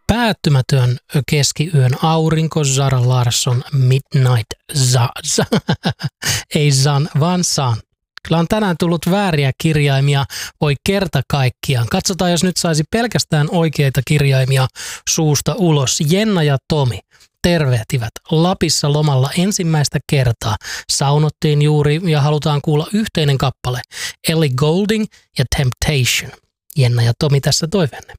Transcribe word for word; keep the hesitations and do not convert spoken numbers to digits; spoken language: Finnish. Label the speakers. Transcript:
Speaker 1: Päättymätön keskiyön aurinko, Zara Larsson, Midnight Za, za. Ei Zan, vaan San. Kyllä on tänään tullut vääriä kirjaimia, voi kerta kaikkiaan. Katsotaan, jos nyt saisi pelkästään oikeita kirjaimia suusta ulos. Jenna ja Tomi tervehtivät Lapissa lomalla ensimmäistä kertaa. Saunottiin juuri ja halutaan kuulla yhteinen kappale. Ellie Goulding ja Temptation. Jenna ja Tomi tässä toiveenne.